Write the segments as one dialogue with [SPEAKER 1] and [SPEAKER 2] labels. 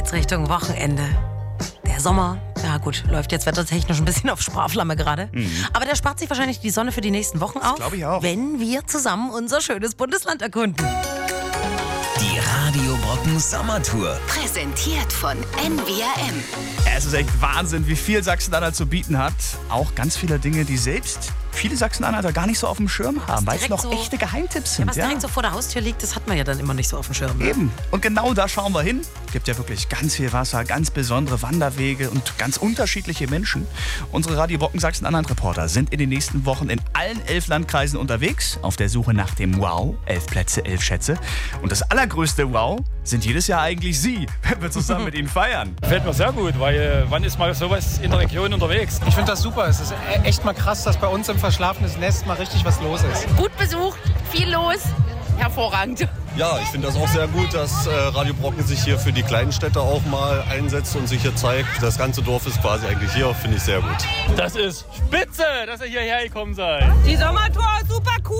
[SPEAKER 1] geht's Richtung Wochenende. Der Sommer, ja gut, läuft jetzt wettertechnisch ein bisschen auf Sparflamme gerade. Aber der spart sich wahrscheinlich die Sonne für die nächsten Wochen auf,
[SPEAKER 2] glaube ich auch.
[SPEAKER 1] wenn wir zusammen unser schönes Bundesland erkunden.
[SPEAKER 3] Die Radio Brocken Sommertour.
[SPEAKER 4] Präsentiert von NWRM.
[SPEAKER 2] Es ist echt Wahnsinn, wie viel Sachsen-Anhalt zu bieten hat. Auch ganz viele Dinge, die selbst viele Sachsen-Anhalter gar nicht so auf dem Schirm haben, weil es
[SPEAKER 1] direkt
[SPEAKER 2] noch
[SPEAKER 1] so-
[SPEAKER 2] echte Geheimtipps sind.
[SPEAKER 1] Was direkt so vor der Haustür liegt, das hat man ja dann immer nicht so auf dem Schirm. Ne?
[SPEAKER 2] Eben. Und genau da schauen wir hin. Gibt ja wirklich ganz viel Wasser, ganz besondere Wanderwege und ganz unterschiedliche Menschen. Unsere Radio Brocken Sachsen-Anhalt-Reporter sind in den nächsten Wochen in allen 11 Landkreisen unterwegs, auf der Suche nach dem Wow. 11 Plätze, 11 Schätze. Und das allergrößte Wow sind jedes Jahr eigentlich Sie, wenn wir zusammen mit Ihnen feiern.
[SPEAKER 5] Gefällt mir sehr gut, weil wann ist mal sowas in der Region unterwegs?
[SPEAKER 6] Ich finde das super. Es ist echt mal krass, dass bei uns im verschlafenes Nest mal richtig was los ist.
[SPEAKER 7] Gut besucht, viel los, hervorragend.
[SPEAKER 8] Ja, ich finde das auch sehr gut, dass Radio Brocken sich hier für die kleinen Städte auch mal einsetzt und sich hier zeigt. Das ganze Dorf ist quasi eigentlich hier, finde ich sehr gut.
[SPEAKER 5] Das ist spitze, dass ihr hierher gekommen seid.
[SPEAKER 7] Die Sommertour ist super cool.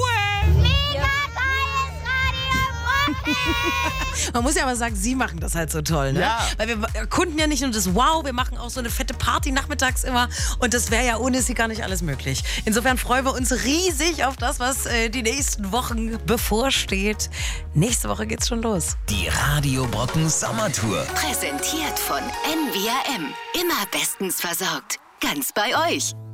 [SPEAKER 1] Man muss ja aber sagen, Sie machen das halt so toll, ne?
[SPEAKER 2] Ja.
[SPEAKER 1] Weil wir erkunden ja nicht nur das Wow, wir machen auch so eine fette Party nachmittags immer und das wäre ja ohne Sie gar nicht alles möglich. Insofern freuen wir uns riesig auf das, was die nächsten Wochen bevorsteht. Nächste Woche geht's schon los.
[SPEAKER 3] Die Radio Brocken Sommertour.
[SPEAKER 4] Präsentiert von NWRM. Immer bestens versorgt. Ganz bei euch.